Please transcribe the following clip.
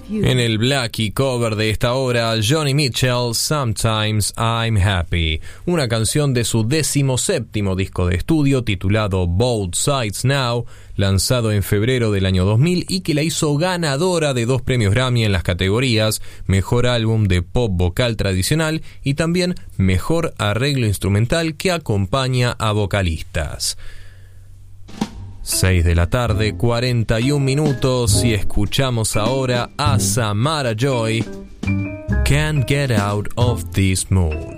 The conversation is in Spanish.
En el Blackie cover de esta hora, Joni Mitchell, Sometimes I'm Happy, una canción de su 17º disco de estudio titulado Both Sides Now, lanzado en febrero del año 2000 y que la hizo ganadora de 2 premios Grammy en las categorías Mejor Álbum de Pop Vocal Tradicional y también Mejor Arreglo Instrumental que acompaña a vocalistas. 6 de la tarde, 41 minutos y escuchamos ahora a Samara Joy, Can't Get Out of This Mood.